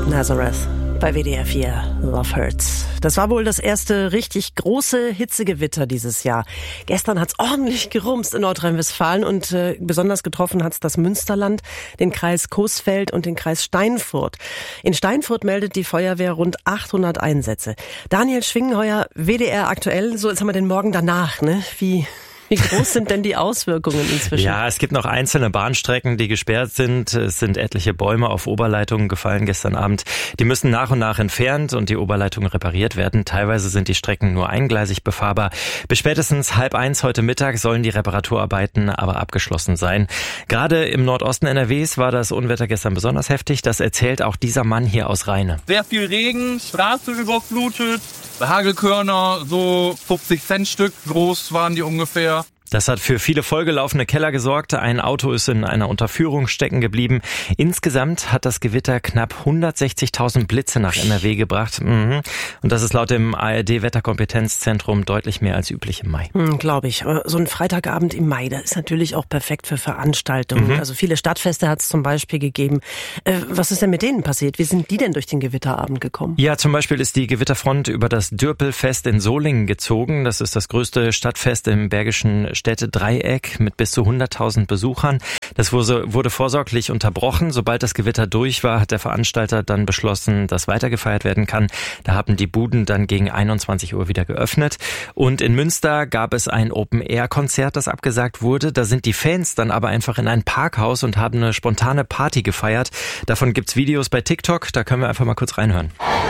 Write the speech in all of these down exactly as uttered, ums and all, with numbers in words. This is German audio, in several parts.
Nazareth bei W D R vier, Love Hurts. Das war wohl das erste richtig große Hitzegewitter dieses Jahr. Gestern hat's ordentlich gerumst in Nordrhein-Westfalen und äh, besonders getroffen hat's das Münsterland, den Kreis Coesfeld und den Kreis Steinfurt. In Steinfurt meldet die Feuerwehr rund achthundert Einsätze. Daniel Schwingenheuer, W D R aktuell, so jetzt haben wir den Morgen danach, ne? Wie... Wie groß sind denn die Auswirkungen inzwischen? Ja, es gibt noch einzelne Bahnstrecken, die gesperrt sind. Es sind etliche Bäume auf Oberleitungen gefallen gestern Abend. Die müssen nach und nach entfernt und die Oberleitungen repariert werden. Teilweise sind die Strecken nur eingleisig befahrbar. Bis spätestens halb eins heute Mittag sollen die Reparaturarbeiten aber abgeschlossen sein. Gerade im Nordosten N R Ws war das Unwetter gestern besonders heftig. Das erzählt auch dieser Mann hier aus Rheine. Sehr viel Regen, Straße überflutet, Hagelkörner, so fünfzig Cent Stück groß waren die ungefähr. Das hat für viele vollgelaufene Keller gesorgt. Ein Auto ist in einer Unterführung stecken geblieben. Insgesamt hat das Gewitter knapp hundertsechzigtausend Blitze nach N R W gebracht. Mhm. Und das ist laut dem A R D-Wetterkompetenzzentrum deutlich mehr als üblich im Mai. Hm, glaube ich. So ein Freitagabend im Mai, das ist natürlich auch perfekt für Veranstaltungen. Mhm. Also viele Stadtfeste hat es zum Beispiel gegeben. Äh, was ist denn mit denen passiert? Wie sind die denn durch den Gewitterabend gekommen? Ja, zum Beispiel ist die Gewitterfront über das Dürpelfest in Solingen gezogen. Das ist das größte Stadtfest im Bergischen Städtedreieck mit bis zu hunderttausend Besuchern. Das wurde, wurde vorsorglich unterbrochen. Sobald das Gewitter durch war, hat der Veranstalter dann beschlossen, dass weiter gefeiert werden kann. Da haben die Buden dann gegen einundzwanzig Uhr wieder geöffnet. Und in Münster gab es ein Open-Air-Konzert, das abgesagt wurde. Da sind die Fans dann aber einfach in ein Parkhaus und haben eine spontane Party gefeiert. Davon gibt's Videos bei TikTok. Da können wir einfach mal kurz reinhören.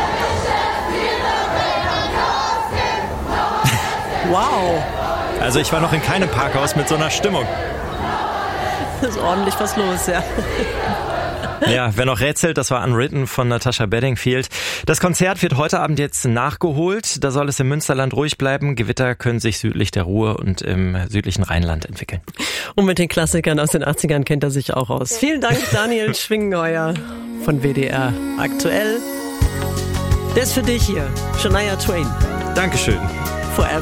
Wow! Also ich war noch in keinem Parkhaus mit so einer Stimmung. Das ist ordentlich was los, ja. Ja, wer noch rätselt, das war Unwritten von Natasha Bedingfield. Das Konzert wird heute Abend jetzt nachgeholt. Da soll es im Münsterland ruhig bleiben. Gewitter können sich südlich der Ruhr und im südlichen Rheinland entwickeln. Und mit den Klassikern aus den achtzigern kennt er sich auch aus. Vielen Dank, Daniel Schwingenheuer von W D R aktuell. Der ist für dich hier, Shania Twain. Dankeschön. Forever.